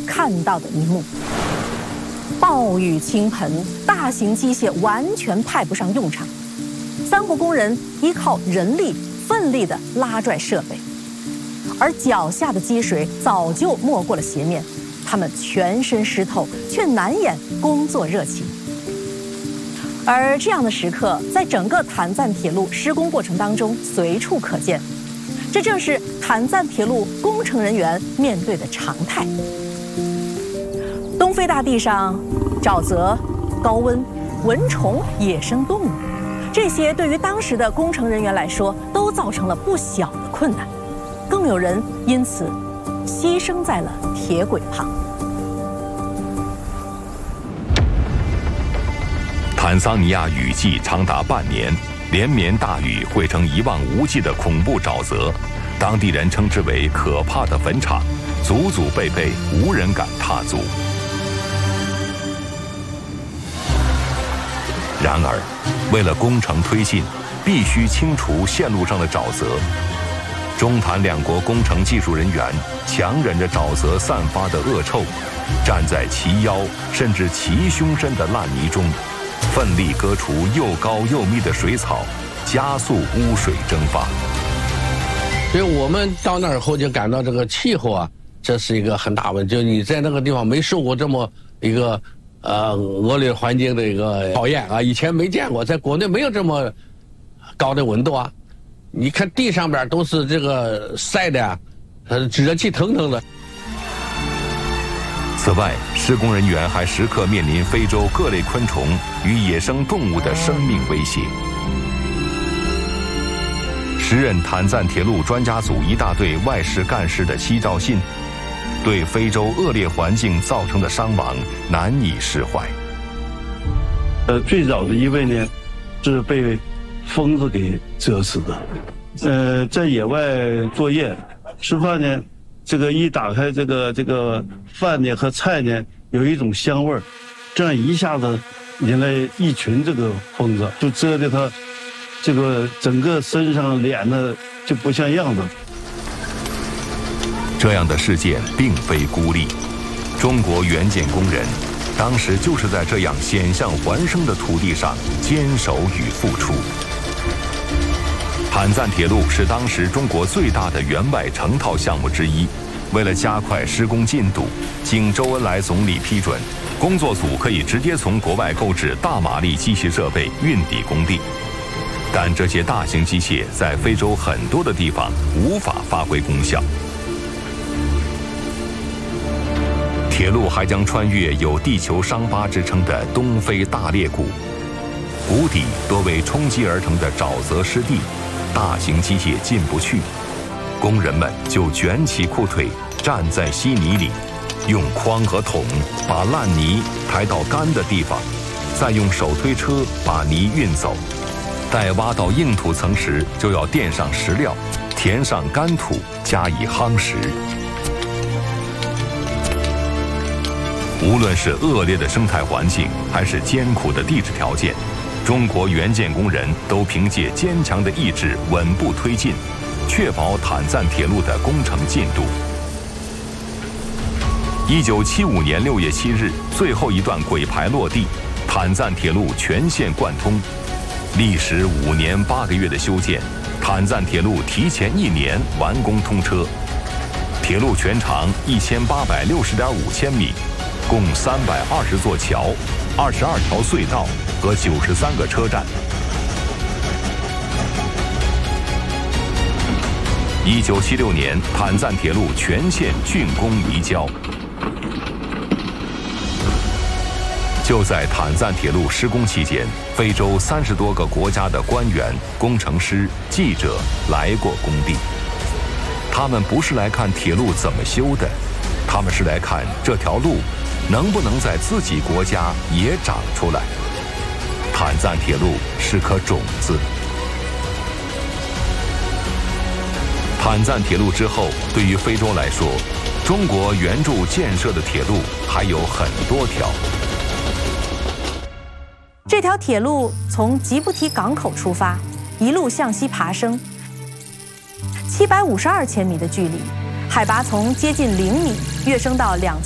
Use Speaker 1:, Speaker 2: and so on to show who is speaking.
Speaker 1: 看到的一幕。暴雨倾盆，大型机械完全派不上用场，3户工人依靠人力奋力地拉拽设备，而脚下的积水早就没过了鞋面，他们全身湿透，却难掩工作热情。而这样的时刻，在整个潭赞铁路施工过程当中随处可见，这正是潭赞铁路工程人员面对的常态。东非大地上，沼泽、高温、蚊虫、野生动物，这些对于当时的工程人员来说，都造成了不小的困难，更有人因此牺牲在了铁轨旁。
Speaker 2: 坦桑尼亚雨季长达半年，连绵大雨汇成一望无际的恐怖沼泽，当地人称之为可怕的坟场，祖祖辈辈无人敢踏足。然而，为了工程推进，必须清除线路上的沼泽。中坦两国工程技术人员强忍着沼泽散发的恶臭，站在齐腰甚至齐胸深的烂泥中，奋力割除又高又密的水草，加速污水蒸发。
Speaker 3: 所以我们到那儿后就感到这个气候啊，这是一个很大问题。就你在那个地方没受过这么一个恶劣环境的一个考验啊，以前没见过，在国内没有这么高的温度啊。你看地上边都是这个晒的啊，热气腾腾的。
Speaker 2: 此外，施工人员还时刻面临非洲各类昆虫与野生动物的生命威胁。时任坦赞铁路专家组一大队外事干事的西兆信，对非洲恶劣环境造成的伤亡难以释怀。
Speaker 4: 最早的一位呢，是被疯子给蛰死的。在野外作业吃饭呢，这个一打开这个饭呢和菜呢，有一种香味儿，这样一下子引来一群这个疯子，就蛰得他这个整个身上脸呢就不像样子。
Speaker 2: 这样的事件并非孤立，中国援建工人当时就是在这样险象环生的土地上坚守与付出。坦赞铁路是当时中国最大的援外成套项目之一。为了加快施工进度，经周恩来总理批准，工作组可以直接从国外购置大马力机械设备运抵工地。但这些大型机械在非洲很多的地方无法发挥功效。铁路还将穿越有地球伤疤之称的东非大裂谷，谷底多为冲击而成的沼泽湿地，大型机械进不去，工人们就卷起裤腿站在稀泥里，用筐和桶把烂泥抬到干的地方，再用手推车把泥运走。待挖到硬土层时，就要垫上石料，填上干土，加以夯实。无论是恶劣的生态环境，还是艰苦的地质条件，中国援建工人都凭借坚强的意志稳步推进，确保坦赞铁路的工程进度。1975年6月7日，最后一段轨排落地，坦赞铁路全线贯通。历时5年8个月的修建，坦赞铁路提前1年完工通车。铁路全长1860.5千米，共320座桥、22条隧道和93个车站。1976年，坦赞铁路全线竣工移交。就在坦赞铁路施工期间，非洲30多个国家的官员、工程师、记者来过工地。他们不是来看铁路怎么修的，他们是来看这条路能不能在自己国家也长出来。坦赞铁路是颗种子。坦赞铁路之后，对于非洲来说，中国援助建设的铁路还有很多条。
Speaker 1: 这条铁路从吉布提港口出发，一路向西爬升，752千米的距离，海拔从接近0米跃升到